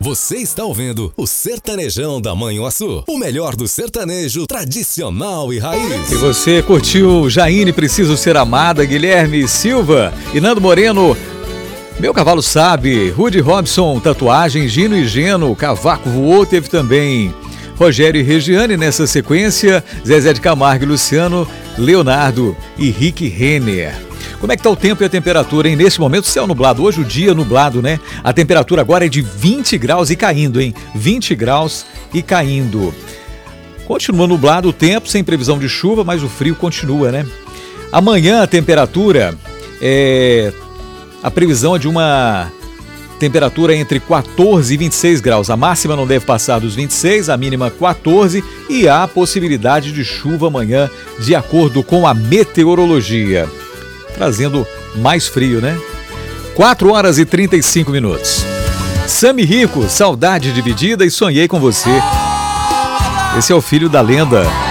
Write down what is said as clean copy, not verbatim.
Você está ouvindo o Sertanejão da Manhuaçu, o melhor do sertanejo tradicional e raiz. E você curtiu Jaine Preciso Ser Amada, Guilherme Silva e Nando Moreno, Meu Cavalo Sabe, Rudy Robson, Tatuagem, Gino e Geno, Cavaco Voou, teve também Rogério e Regiane nessa sequência, Zezé de Camargo e Luciano, Leonardo e Rick Renner. Como é que tá o tempo e a temperatura, hein? Nesse momento, céu nublado. Hoje o dia nublado, né? A temperatura agora é de 20 graus e caindo, hein? 20 graus e caindo. Continua nublado o tempo, sem previsão de chuva, mas o frio continua, né? Amanhã a temperatura a previsão é de uma temperatura entre 14 e 26 graus. A máxima não deve passar dos 26, a mínima 14 e há possibilidade de chuva amanhã, de acordo com a meteorologia. Trazendo mais frio, né? 4 horas e 35 minutos. Sami Rico, Saudade Dividida e Sonhei com Você. Esse é o filho da lenda